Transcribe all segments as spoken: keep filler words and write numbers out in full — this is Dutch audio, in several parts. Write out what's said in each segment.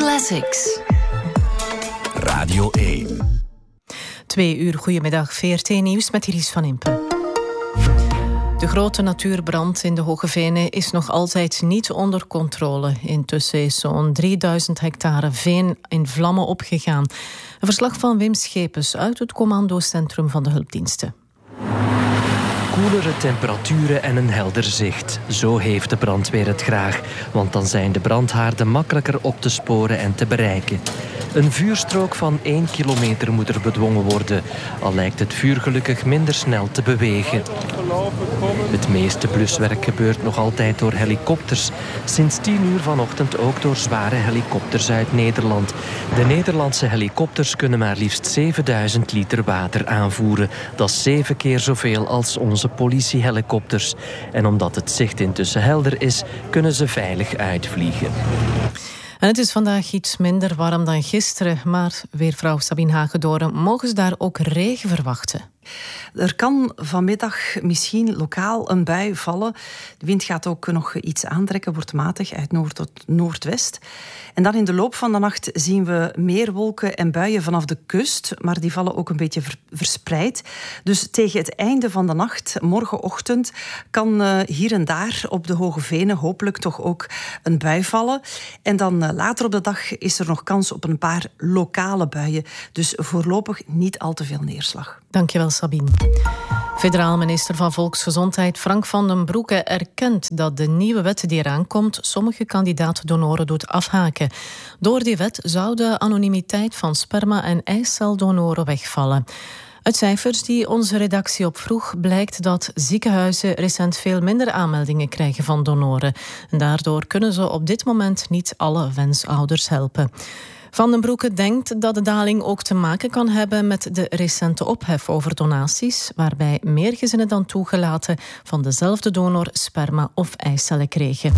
Classics. Radio één. Twee uur, goedemiddag, V R T Nieuws met Iris van Impen. De grote natuurbrand in de Hoge Venen is nog altijd niet onder controle. Intussen is zo'n drieduizend hectare veen in vlammen opgegaan. Een verslag van Wim Schepens uit het commandocentrum van de hulpdiensten. Koelere temperaturen en een helder zicht. Zo heeft de brandweer het graag. Want dan zijn de brandhaarden makkelijker op te sporen en te bereiken. Een vuurstrook van één kilometer moet er bedwongen worden. Al lijkt het vuur gelukkig minder snel te bewegen. Het meeste bluswerk gebeurt nog altijd door helikopters. Sinds tien uur vanochtend ook door zware helikopters uit Nederland. De Nederlandse helikopters kunnen maar liefst zevenduizend liter water aanvoeren. Dat is zeven keer zoveel als onze politiehelikopters. En omdat het zicht intussen helder is, kunnen ze veilig uitvliegen. En het is vandaag iets minder warm dan gisteren, maar weervrouw Sabine Hagedoren, mogen ze daar ook regen verwachten? Er kan vanmiddag misschien lokaal een bui vallen. De wind gaat ook nog iets aantrekken, wordt matig uit noord tot noordwest. En dan in de loop van de nacht zien we meer wolken en buien vanaf de kust, maar die vallen ook een beetje verspreid. Dus tegen het einde van de nacht, morgenochtend, kan uh, hier en daar op de Hoge Venen hopelijk toch ook een bui vallen. En dan uh, later op de dag is er nog kans op een paar lokale buien. Dus voorlopig niet al te veel neerslag. Dankjewel, Sabine. Federaal minister van Volksgezondheid Frank van den Broeke erkent dat de nieuwe wet die eraan komt sommige kandidaat-donoren doet afhaken. Door die wet zou de anonimiteit van sperma- en eiceldonoren wegvallen. Uit cijfers die onze redactie opvroeg blijkt dat ziekenhuizen recent veel minder aanmeldingen krijgen van donoren. En daardoor kunnen ze op dit moment niet alle wensouders helpen. Van den Broeke denkt dat de daling ook te maken kan hebben met de recente ophef over donaties, waarbij meer gezinnen dan toegelaten van dezelfde donor sperma of eicellen kregen.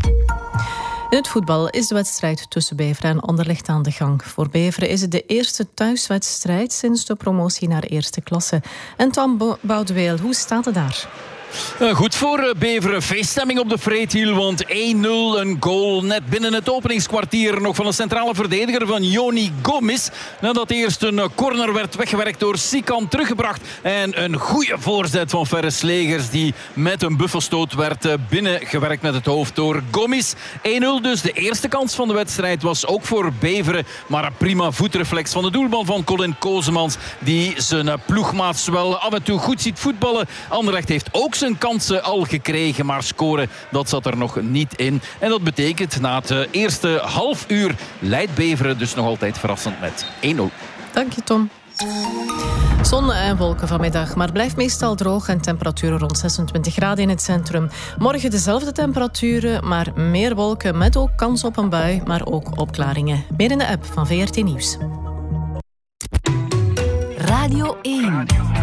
In het voetbal is de wedstrijd tussen Beveren en Anderlecht aan de gang. Voor Beveren is het de eerste thuiswedstrijd sinds de promotie naar eerste klasse. En Tom Boudeweel, hoe staat het daar? Goed voor Beveren. Feeststemming op de Vreethiel, want één nul, een goal net binnen het openingskwartier nog van een centrale verdediger van Joni Gomis. Nadat eerst een corner werd weggewerkt door Sikan, teruggebracht. En een goede voorzet van Ferre Slegers die met een buffelstoot werd binnengewerkt met het hoofd door Gomis. één nul dus. De eerste kans van de wedstrijd was ook voor Beveren, maar een prima voetreflex van de doelman van Colin Kozemans, die zijn ploegmaats wel af en toe goed ziet voetballen. Anderlecht heeft ook zijn kansen al gekregen, maar scoren, dat zat er nog niet in. En dat betekent, na het eerste half uur leidt Beveren dus nog altijd verrassend met één nul. Dank je, Tom. Zon en wolken vanmiddag, maar blijft meestal droog en temperaturen rond zesentwintig graden in het centrum. Morgen dezelfde temperaturen, maar meer wolken met ook kans op een bui, maar ook opklaringen. Meer in de app van V R T Nieuws. Radio één.